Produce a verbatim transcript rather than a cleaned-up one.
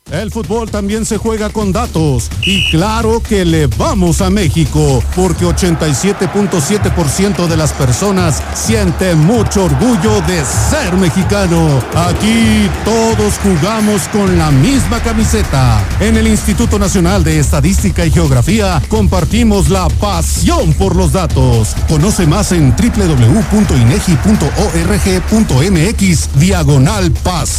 El fútbol también se juega con datos y claro que le vamos a México porque ochenta y siete punto siete por ciento de las personas siente mucho orgullo de ser mexicano. Aquí todos jugamos con la misma camiseta. En el Instituto Nacional de Estadística y Geografía compartimos la pasión por los datos. Conoce más en doble u doble u doble u punto inegi punto org punto mx diagonal paz.